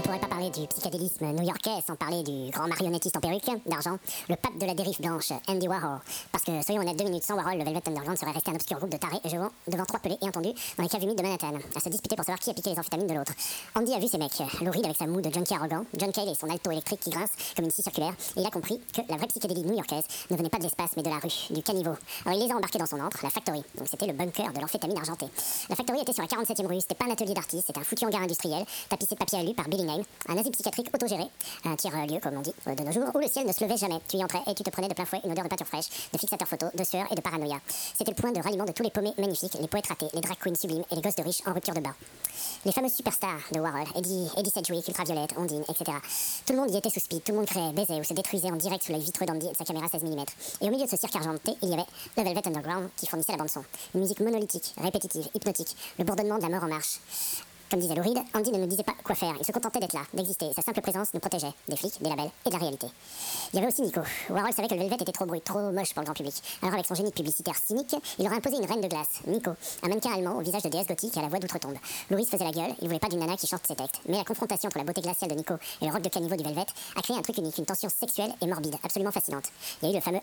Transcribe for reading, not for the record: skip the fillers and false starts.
pourrait pas parler du psychédélisme new-yorkais sans parler du grand marionnettiste en perruque, d'argent, le pape de la dérive blanche, Andy Warhol. Parce que, soyons honnêtes, 2 minutes sans Warhol, le Velvet Underground serait resté un obscur groupe de tarés et jevons devant 3 pelés et entendus dans les caves humides de Manhattan, à se disputer pour savoir qui a piqué les amphétamines de l'autre. Andy a vu ces mecs, Lou Reed avec sa moue de junkie arrogant, John Cale et son alto électrique qui grince comme une scie circulaire, et il a compris que la vraie psychédélie new-yorkaise ne venait pas de l'espace mais de la rue, du caniveau. Alors il les a embarqués dans son antre, la Factory, donc c'était le bunker de l'amphétamine argentée. La Factory était sur la 47e rue, c'était pas un atelier d'artiste, c'était un foutu hangar industriel, tapissé de papier alu par Billy Name, un asile psychiatrique autogéré, un tiers-lieu comme on dit de nos jours, où le ciel ne se levait jamais. Tu y entrais et tu te prenais de plein fouet une odeur de peinture fraîche, de fixateur photo, de sueur et de paranoïa. C'était le point de ralliement de tous les paumés magnifiques, les poètes ratés, les drag queens sublimes et les gosses de riches en rupture de bain. Les fameuses superstars de Warhol, Eddie Sedgwick, Ultraviolette, Ondine, etc. Tout le monde y était sous speed, tout le monde créait, baisait ou se détruisait en direct sous l'œil vitreux d'Andy et de sa caméra 16 mm. Et au milieu de ce cirque argenté, il y avait le Velvet Underground qui fournissait la bande-son. Une musique monolithique, répétitive, hypnotique, le bourdonnement de la mort en marche. Comme disait Lou Reed, Andy ne nous disait pas quoi faire, il se contentait d'être là, d'exister, sa simple présence nous protégeait, des flics, des labels et de la réalité. Il y avait aussi Nico. Warhol savait que le Velvet était trop brut, trop moche pour le grand public. Alors avec son génie publicitaire cynique, il aurait imposé une reine de glace, Nico, un mannequin allemand au visage de déesse gothique et à la voix d'outre-tombe. Lou Reed faisait la gueule, il voulait pas d'une nana qui chante ses textes, mais la confrontation entre la beauté glaciale de Nico et le rock de caniveau du Velvet a créé un truc unique, une tension sexuelle et morbide, absolument fascinante. Il y a eu le fameux